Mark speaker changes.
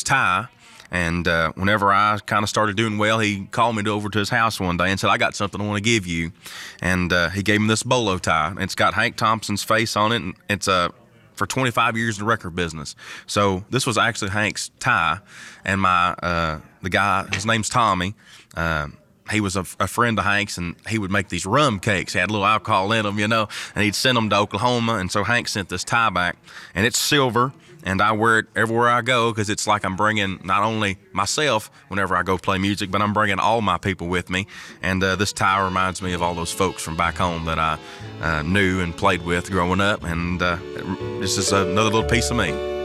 Speaker 1: tie. And whenever I kind of started doing well, he called me over to his house one day and said, I got something I want to give you. And he gave me this bolo tie. It's got Hank Thompson's face on it, and it's for 25 years in the record business. So this was actually Hank's tie. And the guy, his name's Tommy, he was a friend of Hank's, and he would make these rum cakes. He had a little alcohol in them, and he'd send them to Oklahoma. And so Hank sent this tie back, and it's silver. And I wear it everywhere I go because it's like I'm bringing not only myself whenever I go play music, but I'm bringing all my people with me. And this tie reminds me of all those folks from back home that I knew and played with growing up. And this is another little piece of me.